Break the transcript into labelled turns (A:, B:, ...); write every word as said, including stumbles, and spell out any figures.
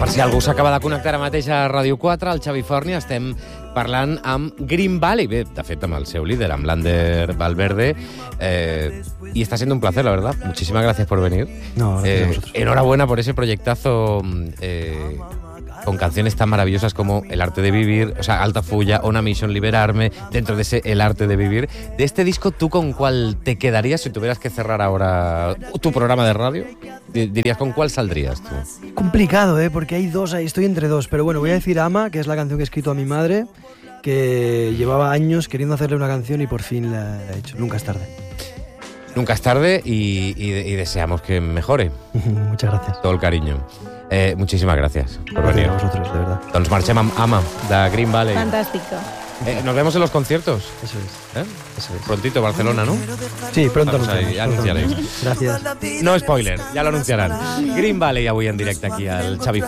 A: Per si algú s'acaba de connectar ara mateix a Ràdio quatre, al Xavi Forni, estem parlant amb Green Valley, bé, de fet amb el seu líder, amb l'Ander Valverde, eh, y está siendo un placer, la verdad. Muchísimas gracias por venir.
B: No, gracias
A: eh,
B: a vosotros.
A: Enhorabuena por ese proyectazo eh, con canciones tan maravillosas como El arte de vivir, o sea, Altafulla, On a Mission, Liberarme, dentro de ese El arte de vivir. De este disco, ¿tú con cuál te quedarías si tuvieras que cerrar ahora tu programa de radio? Dirías, ¿con cuál saldrías tú?
B: Complicado, ¿eh? Porque hay dos ahí, estoy entre dos. Pero bueno, voy a decir Ama, que es la canción que he escrito a mi madre, que llevaba años queriendo hacerle una canción y por fin la, la he hecho. Nunca es tarde.
A: Nunca es tarde y, y, y deseamos que mejore.
B: Muchas gracias.
A: Todo el cariño. Eh, muchísimas gracias por
B: Gracias
A: venir.
B: a vosotros, de verdad.
A: Doncs marxem amb Ama, de Green Valley.
C: Fantástico.
A: Eh, nos vemos en los conciertos.
B: Eso es.
A: ¿Eh?
B: Eso es.
A: Prontito, Barcelona, ¿no?
B: Sí, pronto
A: Vamos ahí, ya
B: anunciaremos.
A: anunciaréis.
B: Gracias.
A: No spoiler, ya lo anunciarán. Green Valley avui en directe aquí al Xavi